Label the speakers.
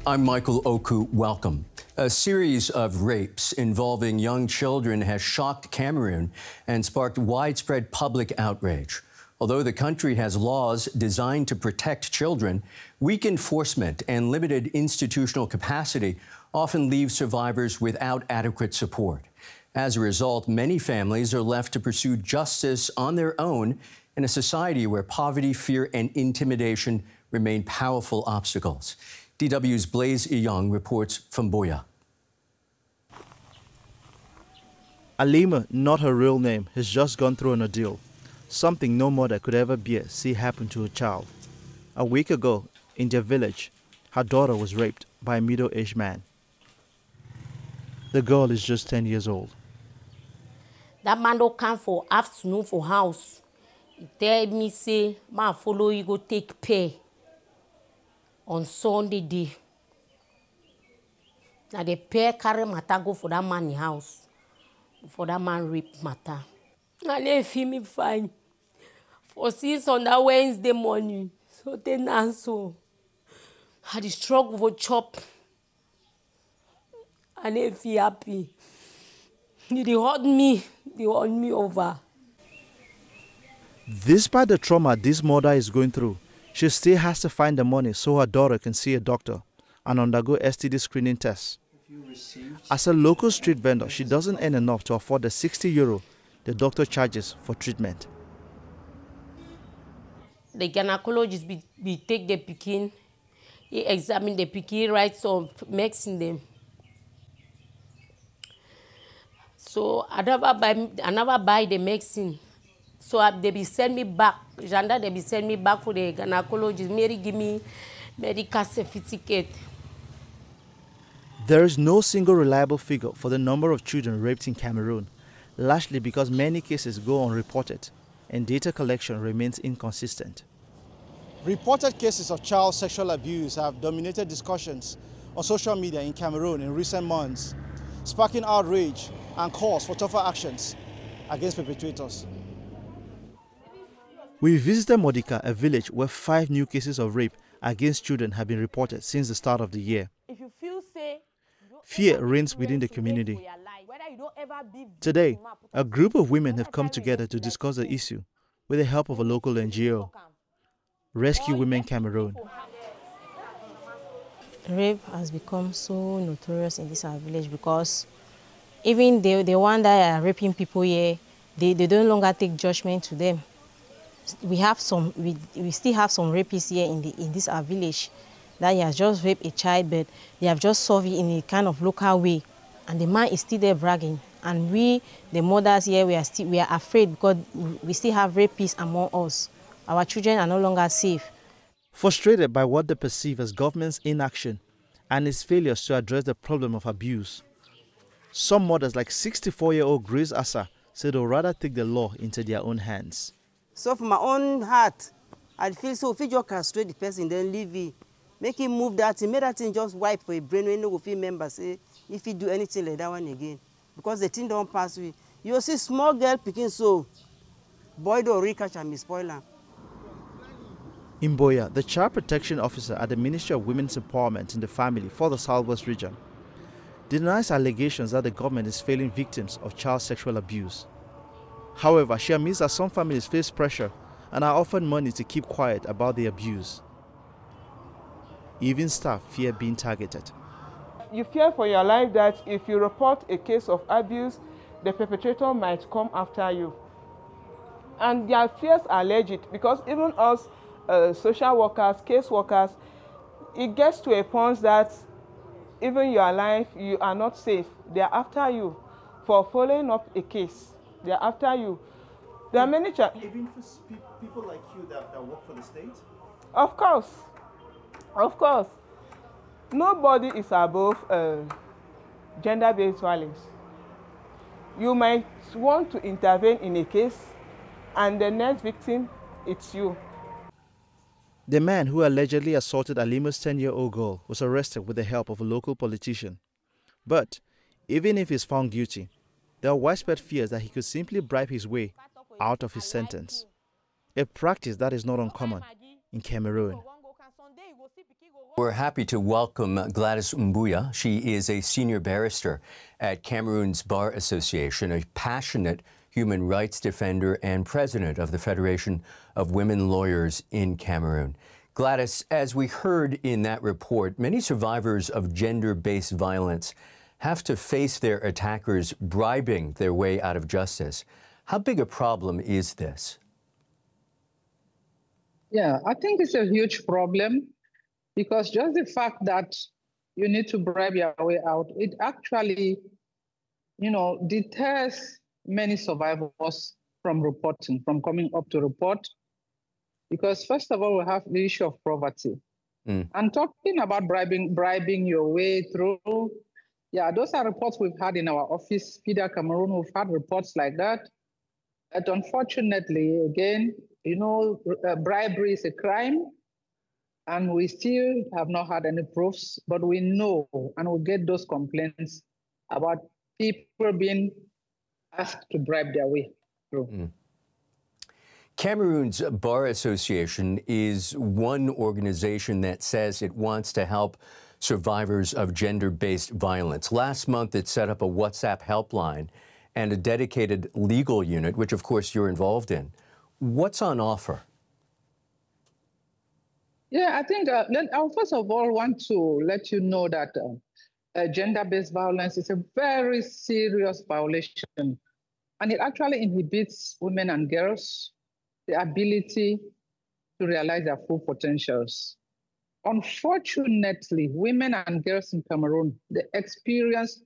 Speaker 1: I'm Michael Oku. Welcome. A series of rapes involving young children has shocked Cameroon and sparked widespread public outrage. Although the country has laws designed to protect children, weak enforcement and limited institutional capacity often leave survivors without adequate support. As a result, many families are left to pursue justice on their own in a society where poverty, fear, and intimidation remain powerful obstacles. DW's Blaise Iyong reports from Buea.
Speaker 2: Alima, not her real name, has just gone through an ordeal. Something no mother could ever bear see happen to a child. A week ago, in their village, her daughter was raped by a middle-aged man. The girl is just 10 years old.
Speaker 3: That man don't come for afternoon for house. He tell me, say, man follow you go take pay on Sunday day. Now the pay carry matter go for that man in house. For that man rape matter. And they feel me fine. For since on that Wednesday morning. So they now so. Had the struggle for chop. And they feel happy. They hurt me over.
Speaker 2: Despite the trauma this mother is going through, she still has to find the money so her daughter can see a doctor and undergo STD screening tests. As a local street vendor, she doesn't earn enough to afford the €60 the doctor charges for treatment.
Speaker 3: The gynecologist be take the pikin, he examine the pikin, write some medicine them. So I never buy the medicine. So they be send me back. Janda they be send me back for the gynecologist. Mary give me medical certificate.
Speaker 2: There is no single reliable figure for the number of children raped in Cameroon, largely because many cases go unreported and data collection remains inconsistent.
Speaker 4: Reported cases of child sexual abuse have dominated discussions on social media in Cameroon in recent months, sparking outrage and calls for tougher actions against perpetrators.
Speaker 2: We visited Modika, a village where 5 new cases of rape against children have been reported since the start of the year. Fear reigns within the community. Today, a group of women have come together to discuss the issue with the help of a local NGO, Rescue Women Cameroon.
Speaker 5: Rape has become so notorious in this our village because even the one that are raping people here, they no longer take judgment to them. We still have some rapists here in this our village that he has just raped a child, but they have just solved it in a kind of local way, and the man is still there bragging. And we, the mothers here, we are afraid because we still have rapists among us. Our children are no longer safe.
Speaker 2: Frustrated by what they perceive as government's inaction and its failures to address the problem of abuse, some mothers like 64-year-old Grace Asa said they'd rather take the law into their own hands.
Speaker 6: So from my own heart, I feel so if you just castrate the person, then leave it. Make him move that thing, make that thing just wipe for a brain when no feel member say if you do anything like that one again. Because the thing don't pass with. You see small girl picking so boy don't really catch and me spoil her.
Speaker 2: In Buea, the child protection officer at the Ministry of Women's Empowerment in the Family for the Southwest region denies allegations that the government is failing victims of child sexual abuse. However, she admits that some families face pressure and are offered money to keep quiet about the abuse. Even staff fear being targeted.
Speaker 7: You fear for your life that if you report a case of abuse, the perpetrator might come after you. And their fears are legit because even us social workers, case workers, it gets to a point that even your life, you are not safe. They are after you for following up a case. They are after you. There are many
Speaker 2: even for people like you that work for the state?
Speaker 7: Of course. Of course. Nobody is above gender-based violence. You might want to intervene in a case and the next victim, it's you.
Speaker 2: The man who allegedly assaulted Alima's 10-year-old girl was arrested with the help of a local politician. But even if he's found guilty, there are widespread fears that he could simply bribe his way out of his sentence, a practice that is not uncommon in Cameroon.
Speaker 1: We're happy to welcome Gladys Mbuya. She is a senior barrister at Cameroon's Bar Association, a passionate human rights defender and president of the Federation of Women Lawyers in Cameroon. Gladys, as we heard in that report, many survivors of gender-based violence have to face their attackers bribing their way out of justice. How big a problem is this?
Speaker 8: Yeah, I think it's a huge problem because just the fact that you need to bribe your way out, it actually, deters many survivors from reporting, from coming up to report. Because first of all, we have the issue of poverty. And talking about bribing your way through, yeah, those are reports we've had in our office, FIDA Cameroon, we've had reports like that. But unfortunately, again, bribery is a crime, and we still have not had any proofs, but we know, and we get those complaints about people being asked to bribe their way through.
Speaker 1: Cameroon's Bar Association is one organization that says it wants to help survivors of gender-based violence. Last month, it set up a WhatsApp helpline and a dedicated legal unit, which, of course, you're involved in. What's on offer?
Speaker 8: Yeah, I think I first of all want to let you know that gender-based violence is a very serious violation, and it actually inhibits women and girls the ability to realize their full potentials. Unfortunately, women and girls in Cameroon, they experience